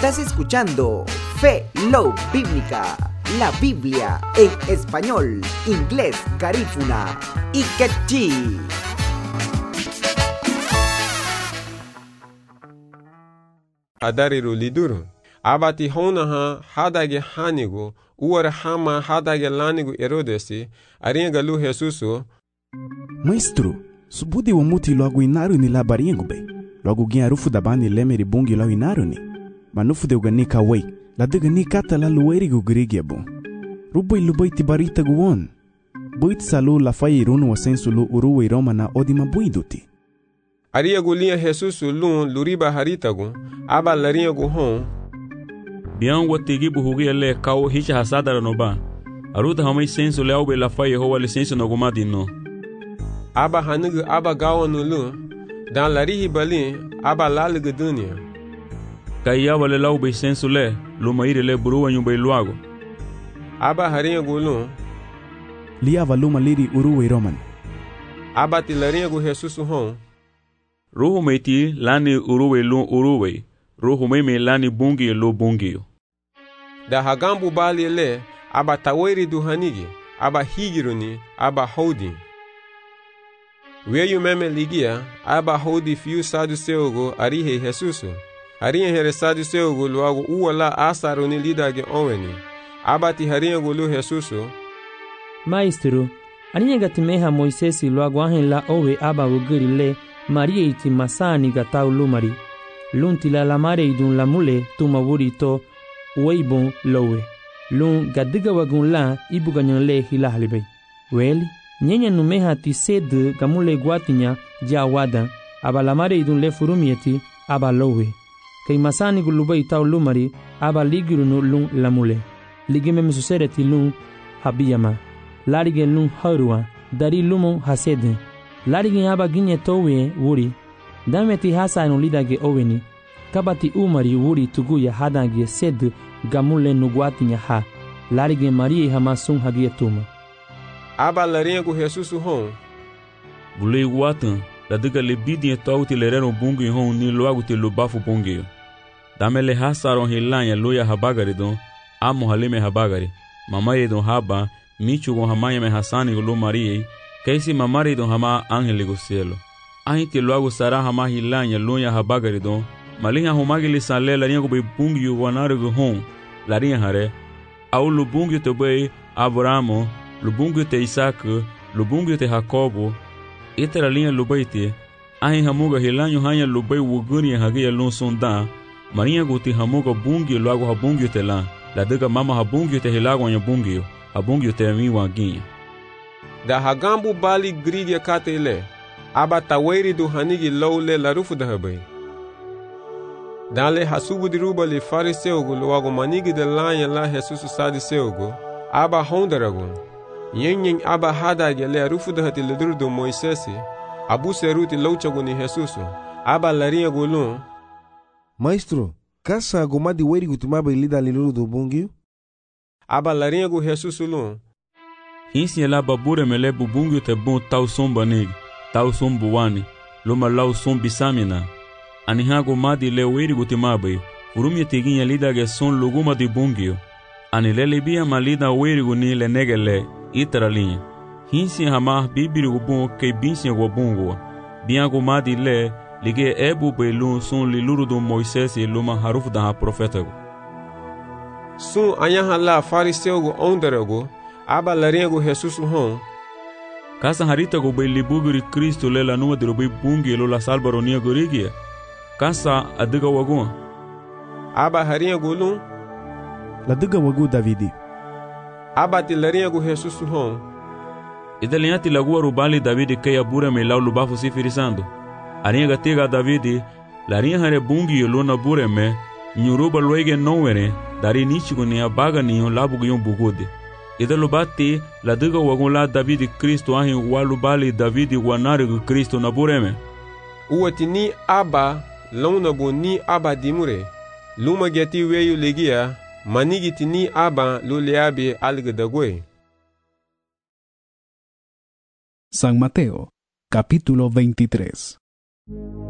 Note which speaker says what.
Speaker 1: Estás escuchando Fe Love Bíblica, la Biblia en español, inglés, garífuna y quechí.
Speaker 2: Adariru liduru. Abati honaha hadage hanigu, uara hama hadage lanigu erodesi, aringalu Jesusu.
Speaker 3: Maestro, subudi wa muti logo inaru ni labaringo be. Logo giarufu da bani lemeri bungi lo inaru ni. Manufu de uganika wei, la de ganika ta la luerigu grigiabu. Rubai lubai tibarita guon. Buit salu la fai irunu wa sensulu uruwe Roma na odima buiduti.
Speaker 2: Ariagu lia Jesusu lun luriba haritagu, aba lariagu hon.
Speaker 4: Bian watigibu hugia le kao hicha hasadara no ba. Aruta hamai sensu le aube la fai hoa lisensu no gumadi no.
Speaker 2: Aba hanugu aba gawanu lun, dan larihi bali aba lalugu dunia.
Speaker 4: Kaya wale laube sensu le, lumaire le buruwa nyumbai luago.
Speaker 2: Aba hariagu lun,
Speaker 3: Lia valuma liri uruwe Roman.
Speaker 2: aba ti lariagu Jesusu hon.
Speaker 4: Ruhu meiti lani uruwe lu uruwe. Ruhu meme lani bungi lo bungi.
Speaker 2: Da hagambu bali le, aba taweri duhanigi, aba higiruni, aba hodi. Weyu meme ligia, aba hodi fiu saduceogo arihe Jesusu. Harinha here saduceogo luago uwala asaruni lidage onweni. Aba ti harinha lu Jesusu.
Speaker 5: Maestro, aninha gatimeha Moisesi luago ahen la owe aba wugiri le, Maria iti masani gatau lumari. Lun tila lamare idun lamule tuma wuri to weibon lowe. Lun gadiga wagun la ibu ganyan le hilahalibay. Weli, nyenya numeha ti sed gamule guatinya ja wada, aba lamare idun le furumieti aba lowe. Kay masani gulubay tau lumari aba ligirunu lun lamule. Ligime mesusereti lun habiyama. Larige lun harua, dari lumon hasede. Larige aba ginye towe wuri. Dameti hasa lidage oweni. Kabati umari wuri tuguya hadage sed gamule nuguatinya ha. Larige Maria hamasun hagia tuma.
Speaker 2: Aba laringu Jesusu hon.
Speaker 4: Bulei watan, la diga le bidin tauti le reno bungi hon ni loagu te lubafu bungi. Dame le hasaron hilanya loya habagari don, amo halime habagari. Mamaye don haba, michu gon hamaya me hasani gulu Maria, kaisi mamari don hama angeli go cielo. Ahiti loagu sara hama hilanya loya habagari don, malinha humagili sale la rinha be bungi wanare go hon, la rinha hare. Au lubungi te bei Abramo, lubungi te Isaac, lubungi te Jacobo, itera linha lubaite, ahi hamuga hilanyo hanya lubai wuguni hagia lon sonda, marinha guti hamuga bungi loagu habungi te la diga mama habungi te hilago anya bungi, habungi te mi wanginha.
Speaker 2: Da hagambu bali grigia katele, aba taweri du hanigi lowle la rufu da habay. Dale hasubu diruba li fariseogo loago manigi de lanya la Jesusu sadiseogo, aba hondarago. Yen aba hadage le rufu da hati ledurdo Moisesi, abu seruti louchago ni Jesusu, aba larinha golon.
Speaker 6: Maestro, kasa gomadi weri gutumaba ilida liluru do bungiu?
Speaker 2: Aba larinha go Jesusu lon.
Speaker 4: Hinsi la babure mele bubungi te bon tau somba negi, tau sombu wani, loma lau sombi samina. Anihago madi le weri gutimabai, urumia teginha lidage son luguma di bungio. Anilele bia malida weri guni le negele, itaralinha. Hinsi hamar bibiri gubun ke binsi gobungo. Biango madi le, lige ebu belun son liluru do Moisés e luma harufu da profeta go.
Speaker 2: Sun anyaha la fariseu go ondarago, aba laringo Jesusu hon.
Speaker 4: Kasa harita go be libugiri Cristo le la numa de robe bungi lo la salbaronia gorigia. Kasa adiga wagun.
Speaker 2: Aba haringo lun.
Speaker 3: La diga wagu Davidi.
Speaker 2: Aba ti laringo Jesusu hon.
Speaker 4: Idalianti lagua rubali Davidi kaya bura me lau lubafu sifirisando. Aringa tega Davidi, larinha hare bungi lo na bure me, nyuruba loege nowere, dari nichigo ni abaga ni on labu yon bugode. Ida lubati la diga wagun la Davidi Cristo ahi walubali Davidi wanare Cristo na bureme.
Speaker 2: Uwati ni aba lona bo ni aba dimure. Luma geti weyu legia, manigiti ni aba lo leabe alga dagwe.
Speaker 7: San Mateo, capítulo 23.